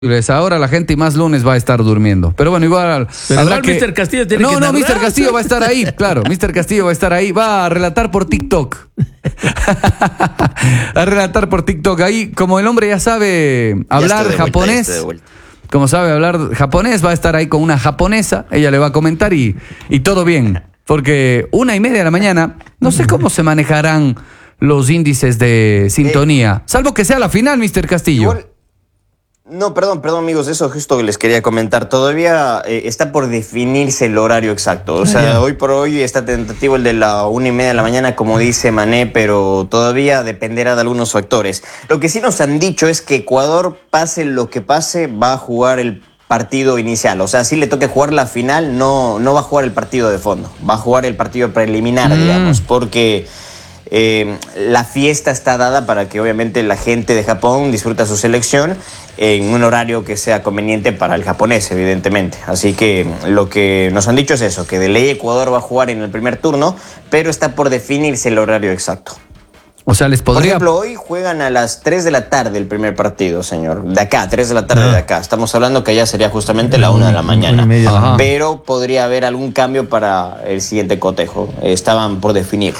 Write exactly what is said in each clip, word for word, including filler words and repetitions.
Ahora la gente y más lunes va a estar durmiendo. Pero bueno, igual Pero habrá igual que... mister Castillo tiene no, que No, no, mister Castillo va a estar ahí, claro. mister Castillo va a estar ahí. Va a relatar por TikTok. A relatar por TikTok. Ahí, como el hombre ya sabe hablar ya japonés, vuelta, como sabe hablar japonés, va a estar ahí con una japonesa. Ella le va a comentar y, y todo bien. Porque una y media de la mañana, no sé cómo se manejarán los índices de sintonía. Eh, salvo que sea la final, mister Castillo. Igual... No, perdón, perdón amigos, eso justo que les quería comentar. Todavía eh, está por definirse el horario exacto. O sea, yeah. hoy por hoy está tentativo el de la una y media de la mañana, como dice Mané, pero todavía dependerá de algunos factores. Lo que sí nos han dicho es que Ecuador, pase lo que pase, va a jugar el partido inicial. O sea, si le toque jugar la final, no, no va a jugar el partido de fondo. Va a jugar el partido preliminar, mm. digamos, porque... Eh, la fiesta está dada para que obviamente la gente de Japón disfrute su selección en un horario que sea conveniente para el japonés, evidentemente. Así que lo que nos han dicho es eso, que de ley Ecuador va a jugar en el primer turno, pero está por definirse el horario exacto. O sea, les podría... Por ejemplo, hoy juegan a las tres de la tarde el primer partido, señor. De acá, tres de la tarde ah. de acá. Estamos hablando que ya sería justamente la una de la mañana. Ajá. Pero podría haber algún cambio para el siguiente cotejo. Estaban por definirlo.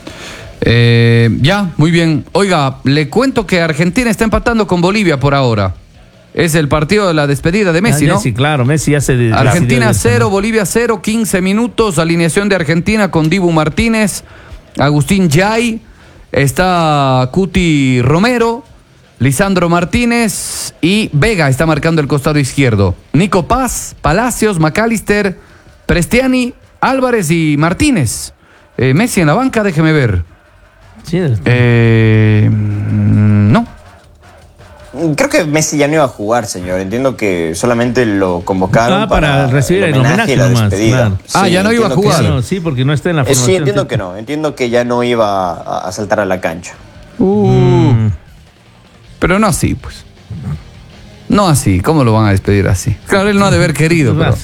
Eh, ya, muy bien. Oiga, le cuento que Argentina está empatando con Bolivia por ahora. Es el partido de la despedida de Messi, ah, ¿no? Messi, claro, Messi ya se... Argentina cero, Bolivia cero, quince minutos, alineación de Argentina con Dibu Martínez, Agustín Yay, está Cuti Romero, Lisandro Martínez y Vega está marcando el costado izquierdo. Nico Paz, Palacios, McAllister, Prestiani, Álvarez y Martínez. Eh, Messi en la banca, déjeme ver. Sí, eh, no. Creo que Messi ya no iba a jugar, señor. Entiendo que solamente lo convocaron ah, para, para recibir el homenaje y la nomás, despedida. Claro. Ah, sí, ya no iba a jugar. No, sí, porque no está en la formación. Sí, entiendo que no. Entiendo que ya no iba a, a saltar a la cancha. Uh, mm. Pero no así, pues. No así. ¿Cómo lo van a despedir así? Claro, él no ha de haber querido, pero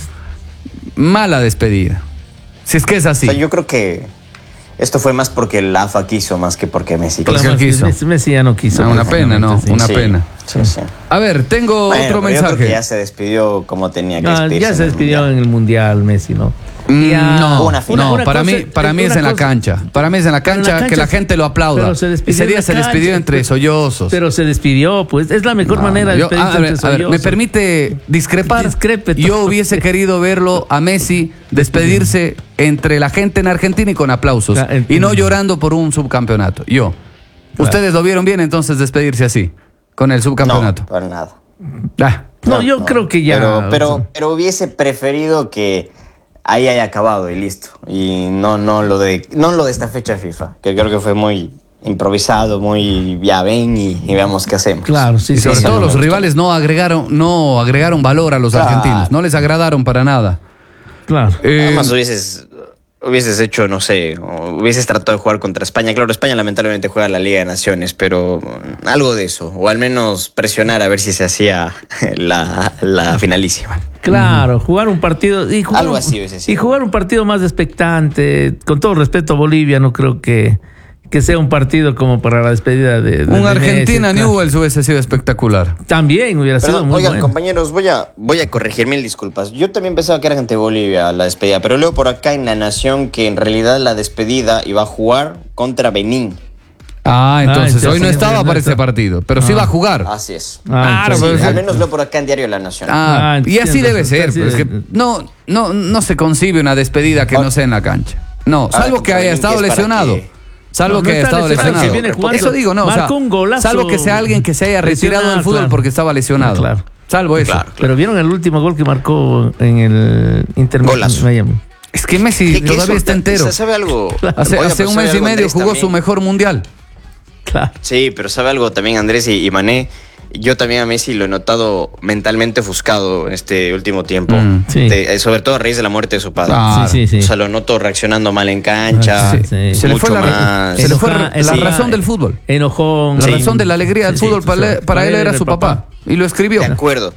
mala despedida. Si es que es así. O sea, yo creo que esto fue más porque el A F A quiso, más que porque Messi quiso. Claro, quiso. Messi ya no quiso. No, una pena, ¿no? Sí. Una sí, pena. Sí, sí. A ver, tengo bueno, otro mensaje. Yo creo que ya se despidió como tenía que no, despedirse. Ya se despidió en el Mundial, Messi, ¿no? Ya, no, una una, no una para cosa, mí, para mí es en la cancha. Para mí es en la cancha, en la cancha que la gente lo aplauda. Ese día se despidió entre sollozos. Pero se despidió, pues es la mejor no, manera de despedirse a ver, entre a ver, ¿me permite discrepar? Discrepe, yo hubiese querido verlo a Messi despedirse entre la gente en Argentina y con aplausos. Claro, y no llorando por un subcampeonato. Yo. Claro. ¿Ustedes lo vieron bien entonces despedirse así? Con el subcampeonato. No, para nada. Ah. No, no, yo no, creo que ya. Pero, pero, pero hubiese preferido que ahí haya acabado y listo. Y no, no lo de, no lo de esta fecha FIFA, que creo que fue muy improvisado, muy ya ven y, y veamos qué hacemos. Claro, sí, y sobre sí, todo sí, los sí. rivales no agregaron, no agregaron valor a los claro. argentinos, no les agradaron para nada. Claro. Eh, Además hubieses, hubieses hecho, no sé, hubieses tratado de jugar contra España. Claro, España lamentablemente juega la Liga de Naciones, pero algo de eso, o al menos presionar a ver si se hacía la, la finalísima. Claro, jugar un partido y jugar, algo así, un, y jugar un partido más expectante. Con todo respeto a Bolivia, no creo que, que sea un partido como para la despedida de, de un de Argentina Newell's hubiese sido espectacular. También hubiera pero, sido muy oigan, bueno. compañeros, voy a voy a corregir mil disculpas. Yo también pensaba que era ante Bolivia la despedida, pero leo por acá en La Nación que en realidad la despedida iba a jugar contra Benín. Ah, entonces, ah, hoy no estaba para ese partido, pero ah. sí va a jugar. Así es. Ah, claro, sí, al menos lo por acá en Diario La Nación. Ah, ah y así debe ser. Pero es que no, no, no se concibe una despedida que no sea en la cancha. No, salvo ah, que haya estado lesionado. Que... Salvo no, que no haya estado lesionado. lesionado. Eso digo, no. O sea, un golazo, salvo que sea alguien que se haya retirado del fútbol claro. porque estaba lesionado. Claro. Salvo eso. Claro, claro. Pero vieron el último gol que marcó en el Inter Miami. Es que Messi ¿Qué, todavía qué está entero. ¿Sabe algo? Hace, hace un mes y medio jugó también. Su mejor mundial. Claro. Sí, pero sabe algo también Andrés y, y Mané. Yo también a Messi lo he notado mentalmente ofuscado en este último tiempo. Mm, sí. de, sobre todo a raíz de la muerte de su padre. Ah, sí, sí, sí. O sea, lo noto reaccionando mal en cancha. Sí, sí. Se le fue la, más. Se le fue la sí. razón del fútbol. Enojón. La sí. razón de la alegría del sí, fútbol sí, para, para él era su papá. papá. Y lo escribió. De acuerdo.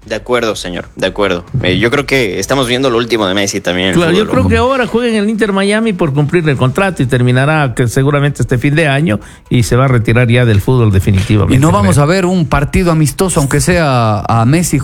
De acuerdo, señor, de acuerdo. Eh, yo creo que estamos viendo lo último de Messi también. Claro, yo creo loco. que ahora juega en el Inter Miami por cumplir el contrato y terminará que seguramente este fin de año y se va a retirar ya del fútbol definitivamente. Y no vamos a ver un partido amistoso, aunque sea a Messi